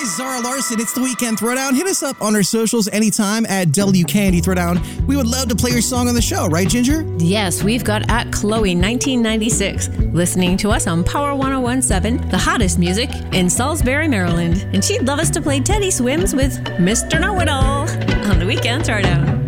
Zara Larson. It's the Weekend Throwdown. Hit us up on our socials anytime at WKND Throwdown. We would love to play your song on the show, right, Ginger? Yes, we've got at Chloe1996 listening to us on Power 1017, the hottest music in Salisbury, Maryland. And she'd love us to play Teddy Swims with Mr. Know-It-All on the Weekend Throwdown.